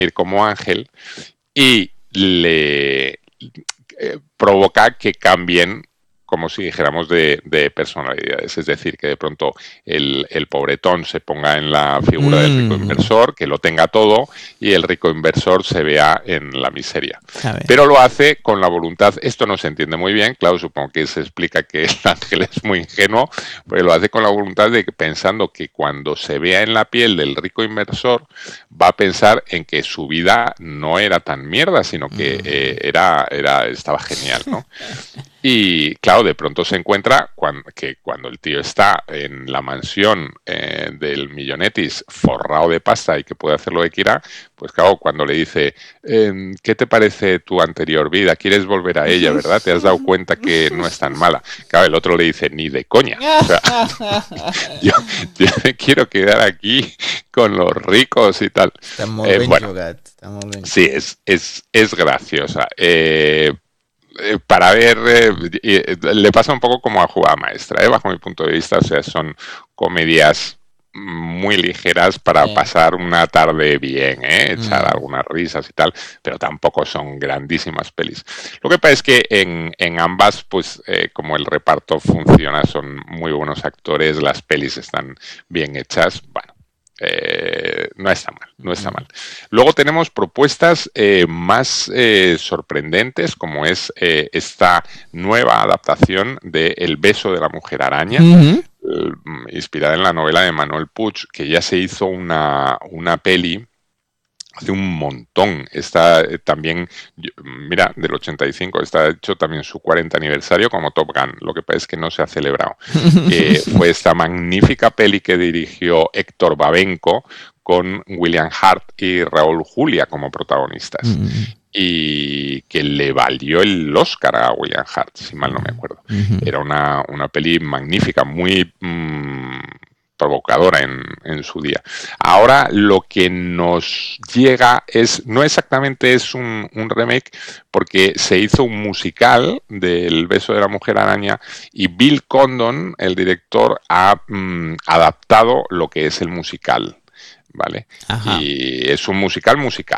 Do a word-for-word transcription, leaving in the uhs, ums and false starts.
como ángel y le eh, provoca que cambien, como si dijéramos, de, de personalidades. Es decir, que de pronto el, el pobretón se ponga en la figura del rico Mm, inversor, que lo tenga todo, y el rico inversor se vea en la miseria. a ver. Pero lo hace con la voluntad, esto no se entiende muy bien, claro, supongo que se explica que el ángel es muy ingenuo, pero lo hace con la voluntad de que, pensando que cuando se vea en la piel del rico inversor, va a pensar en que su vida no era tan mierda, sino que Mm. eh, era, era, estaba genial, ¿no? Y claro, de pronto se encuentra cuando, que cuando el tío está en la mansión eh, del Millonetis forrado de pasta y que puede hacer lo que quiera, pues claro, cuando le dice, eh, ¿qué te parece tu anterior vida? ¿Quieres volver a ella, verdad? ¿Te has dado cuenta que no es tan mala? Claro, el otro le dice, ni de coña. O sea, yo, yo me quiero quedar aquí con los ricos y tal. Està molt Eh, ben bueno, jugat. Està molt ben sí, jugat. es, es, es graciosa. Eh, eh, para ver, eh, eh, le pasa un poco como a Jugada Maestra, eh, bajo mi punto de vista. O sea, son comedias muy ligeras para Sí. pasar una tarde bien, ¿eh? Echar Mm. algunas risas y tal, pero tampoco son grandísimas pelis. Lo que pasa es que en, en ambas, pues eh, como el reparto funciona, son muy buenos actores, las pelis están bien hechas, bueno, eh, no está mal, no está mal. Luego tenemos propuestas eh, más eh, sorprendentes, como es eh, esta nueva adaptación de El beso de la mujer araña, Mhm. eh, inspirada en la novela de Manuel Puig, que ya se hizo una, una peli hace un montón. Está eh, también, yo- mira, del ochenta y cinco, está hecho también su cuarenta aniversario como Top Gun. Lo que pasa es que no se ha celebrado. Eh, fue esta magnífica peli que dirigió Héctor Babenco con William Hart y Raúl Julia como protagonistas. Mhm. Y que le valió el Oscar a William Hart, si mal no me acuerdo. Mhm. Era una, una peli magnífica, muy mmm, provocadora en, en su día. Ahora lo que nos llega es, no exactamente es un, un remake, porque se hizo un musical del beso de la mujer araña y Bill Condon, el director, ha mm, adaptado lo que es el musical, ¿vale? Ajá. Y es un musical musical.